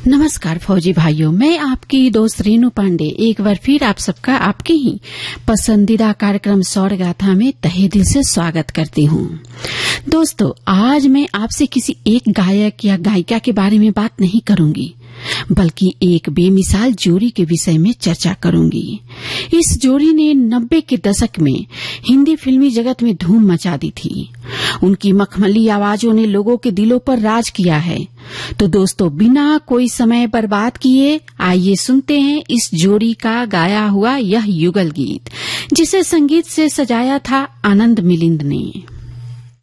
नमस्कार फौजी भाइयों, मैं आपकी दोस्त रेनू पांडे एक बार फिर आप सबका आपके ही पसंदीदा कार्यक्रम स्वर गाथा में तहे दिल से स्वागत करती हूँ। दोस्तों, आज मैं आपसे किसी एक गायक या गायिका के बारे में बात नहीं करूंगी, बल्कि एक बेमिसाल जोड़ी के विषय में चर्चा करूंगी। इस जोड़ी ने 90 के दशक में हिंदी फिल्मी जगत में धूम मचा दी थी। उनकी मखमली आवाजों ने लोगों के दिलों पर राज किया है। तो दोस्तों, बिना कोई समय बर्बाद किए आइए सुनते हैं इस जोड़ी का गाया हुआ यह युगल गीत, जिसे संगीत से सजाया था आनंद मिलिंद ने।